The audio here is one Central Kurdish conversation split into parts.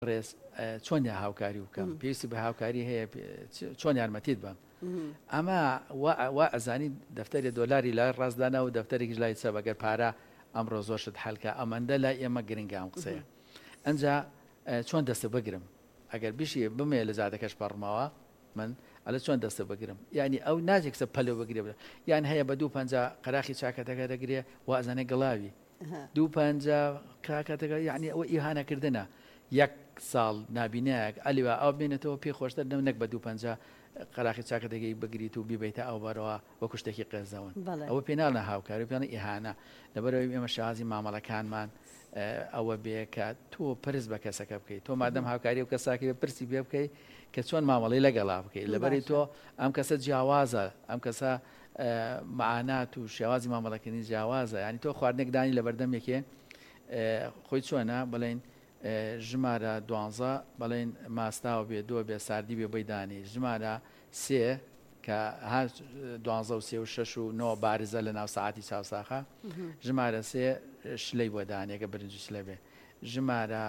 ڕێز چۆن هاوکاری بکەم پێویستی بە هاوکاری هەیە چۆن یارمەتیت بم ئەمە وا ئەزانی دەفتەری دۆلاری لای ڕاستدانا و دەفتەرێکیش لای چە بەگەر پارە ئەمڕۆ زۆرشت هەلکە ئەمەندە لای ئێمە گرنگە ئەم قسەیە ئەنجا چۆن دەستە بگرم ئەگەر بشی بمێ لە زادەکەش پەڕمەوە من ئەلە چۆن دەستە بگرم یعنی ئەو ناجێکسە پەلو بگرێ یان هەیە بە 250 قەراخی چاکەتەکە دەگرێ وازانێ گڵاوی 250 کاکەتەکە یعنی ئەوە ئیهانەکردنە یەک ساڵ نبینەیەک ئەلیوە ئەو بێنێتەوە پێ خۆشتر نەک بە 250 قەراخی چاکەتەکەی بگریت و بیبیتە ئەو بەرەوە وەکو شتێکی قێزەون ئەوە پێناڵە هاوکاری پێڵە ئیهانە لەبەرەوەی ئێمە شازی مامەڵەکانمان ئەوە بێ کە تۆ پرس بە کەسەکە بکەیت تۆ مادەم هاوکاری و کەساکی بە پرسی بێ بکەیت کە چۆن مامەڵی لەگەڵا بکەیت لەبەری تۆ ئەم کەسە جیاوازە ئەم کەسە معانات و شێوازی مامەڵەکردنی جیاوازە ینی تۆ خواردنێکدانی لە بەردەمێکێ خۆی چۆنە بڵێن ژمارە 12 بەڵێن ماستاوە بێ 2 بێ ساردی بێ بەیدانی ژمارە 3 کە 12 و 3 و 6 و 9 بارزە لە ناو ساعتی چاوساخە ژمارە 3 شلەی بۆدانێکە برنج شلە بێ ژمارە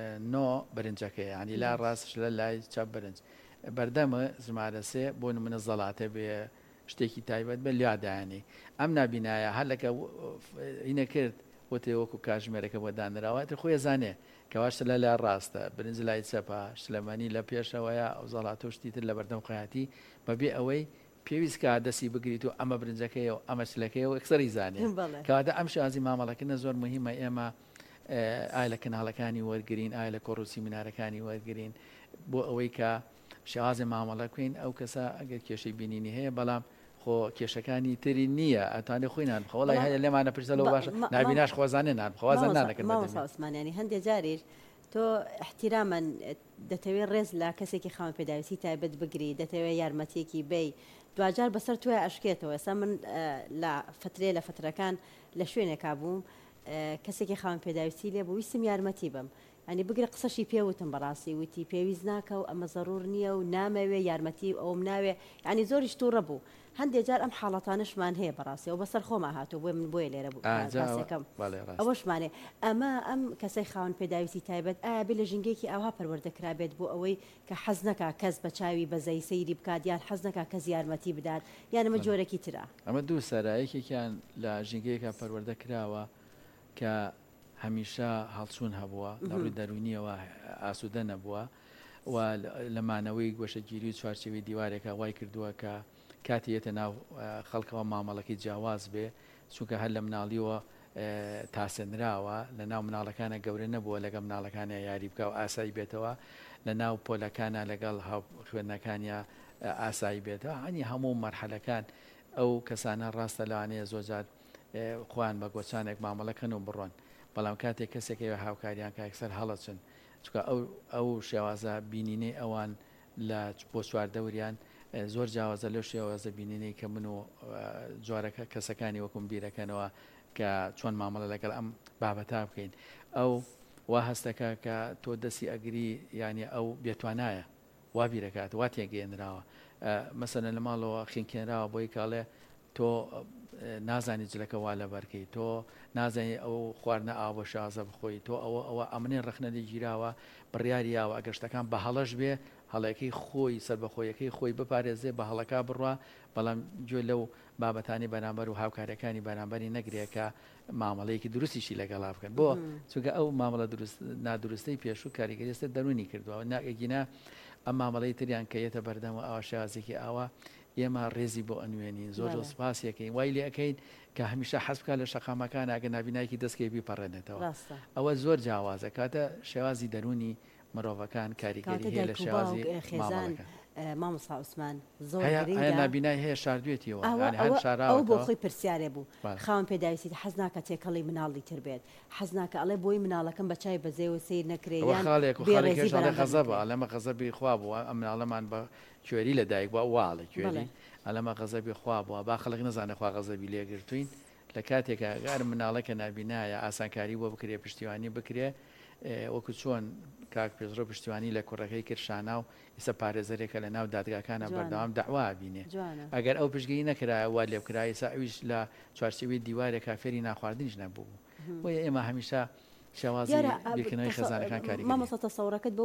9 برنجەکەی ینی لا ڕاست شلە لای چاپ برنج بەردەمە ژمارە 3 بۆ نمونە زەڵاتە بێ شتێکی تایبەت بە لیادایانی ئەم نبینایە هەلەکە هینە کرد وتێ وەکو کاژمێرەکە بۆ دانراوە خۆی زانێ کەواشتە لە لا ڕاستە برنج لای چەپە شلەمانی لە پێشەوەیە ئەو زەڵاتە و شتیتر لە بەردەم قایەتی بەبێ ئەوەی پێویست کە دەستی بگریت و ئەمە برنجەکەی و ئەمە چلەکەی و ئەکسەری زانێ کەواتە ئەم شازی مامەڵەکردنە زۆر مهمە ئێمە ئای لە کەناڵەکانی وەرگرین ئای لە کۆڕوسی مینارەکانی وەرگرین بۆ ئەوەی کە شازی مامەڵە بکەین ئەو کەسە ئەگەر کێشەی بینینی هەیە بەڵام خۆ کێشەکانی تری نییە ئەتوانێت خۆینان خۆڵی هەیە لێمانە پرسەوە باشە نبیناش خۆزانێنان خۆزان نانەکرد عوسمانیانی هەندێک جاریش تۆ احتیرامەن دەتەوێت ڕێز لە کەسێکی خاوەن پێداویستی تایبەت بگری دەتەوێت یارمەتێکی بی دوجار بەسەر توێ ئەشکێتەوە ئێستا من لە فترێ لە فترەکان لە شوێنێکا بووم کەسێکی خاوەن پێداویستی لێ بوو ویستم یارمەتی بم ئەنی بگرە قسەشی پێوتم بەڕاستی وتی پێویست ناکە و ئەمە زەڕور نییە و نامەوێ یارمەتی ئەوم ناوێ ینی زۆریش تووڕە بوو هەندێک جار ئەم حاڵەتانشمان هەیە بەڕاستی و بەسەر خۆما هاتوو بۆی من بۆیە لێرە بوو ئەوەشمانێ ئەمە ئەم کەسەی خاوەن پێداویستی تایبەت ئابێ لە ژنگێکی ئاوا پەروەردەکرابێت بۆ ئەوەی کە حەز نەکا کەس بە چاوی بەزەی سەیری بکات یان حەز نەکا کەس یارمەتی بدات یان ئەمە جۆرەکی ترا ئەمە دوو سەرایەکێکیان لە ژنگەیەکە پەروەردەکراوە کە هەمیشە هەڵچوون هەبووە لە ڕووی دەرونیەوە ئاسوودە نەبووە و لەمانەوەی گۆشەگیری و چوارچێوی دیوارێکە وای کردووە کە کاتیەتە ناو خەڵکەوە مامەڵەکەی جیاواز بێ چونکە هەر لە مناڵیەوە تاسێنراوە لە ناو مناڵەکانە گەورە نەبووە لەگە مناڵەکانە یاری بکە و ئاسایی بێتەوە لە ناو پۆلەکانە لەگەڵ خوێندنەکانیە ئاسایی بێتەوە هەنی هەموو مەرحەلەکان ئەو کەسانە ڕاستە لەوانەیە زۆرجار خۆیان بە گۆچانێک مامەڵەکەن و بڕۆن بەڵام کاتێک کەسێکەوە هاوکاریان کە ئەکسەر هەڵەچن چکە ئەو شێوازە بینینەی ئەوان لە بۆ چواردەوریان زۆر جیاوازە لەو شێوازە بینینەی کە من و جۆرەکە کەسەکانی وەکوم بیرەکەنەوە کە چۆن مامەڵە لەگەڵ ئەم بابەتا بکەین ئەو وا هەستەکە کە تۆ دەستی ئەگری یعنی ئەو بێتوانایە وا بیرەکات وا تێگەێنراوە مەسەلەن لە ماڵەوە خینکێنراوە بۆی کاڵێ تۆ نازانی جلەکە وا لە بەرکەی تۆ نازانی ئەو خواردنە ئاوە شازە بخۆی تۆ ئەوە ئەمنێن ڕخنەی گیراوە بڕیاریاوە ئەگەر شتەکان بە هەڵەش بێ هەڵەکەی خۆی سەربەخۆیەکەی خۆی بپارێزێ بە هەڵەکە بڕوا بەڵام گوێ لەو بابەتانی بەرامبەر و هاوکارەکانی بەرامبەری نەگرێکە مامەڵەیەکی دروستیشی لەگەڵا بکەن بۆ چونکە ئەو مامەڵە نادروستەی پێشوو کاریگەریستە دەرونی کردووە ناگەگینا ئەم مامەڵەی تریان کەیەتە بەردەمە ئاوا شازێکی ئاوا ئێمە ڕێزی بۆ ئەنوێنین زۆر سپاسیەکەین وای لێ ئەەکەین کە هەمیشە حەزبکە لە شەقامەکان ئەگە نبینایکی دەستکەی بیپەڕێنێتەوە ئەوە زۆر جیاوازە کاتە شێوازی دەرونی مرۆڤەکان کاریگەری هەیە لە شێوازی مامەڵەکە مامۆستا عوسمان زۆر نبینای هەیە شاردوێتیەوە ئەو بۆ خۆی پرسیارێ بوو خاوەن پێداویستی حەز ناکە تێکەڵی مناڵی تر بێت حەز ناکە ئەڵێ بۆی مناڵەکەم بە چای بەزێوە سیر نەکرێ خەزەبە لەمە خەزەبی خوا بووە ئەم مناڵەمان بە کوێری لە دایک بووە واڵە کوێری ئەلەمە غەزەبی خوا بووە با خەڵک نەزانێ خوا غەزەبی لێگرتوین لە کاتێکە گەر مناڵەکە نبینایە ئاسانکاری بۆ بکرێ پشتیوانی بکرێ وەکو چۆن کاک پێزڕۆ پشتیوانی لە کوڕەکەی کرد شانە و ئێستا پارێزەرێکە لە ناو دادگاکانە بەردەوام داوا بینێ ئەگەر ئەو پشتگیری نەکرایە وا لێ بکرای ئێستا ئەویش لە چوارچێوی دیوارێکە فێری ناخواردنیش نەبوو بۆیە ئێمە هەمیشە شێوازی بیرکردنەوەی خێزانەکان کاریگەری مامۆستا تەسەوڕەکەت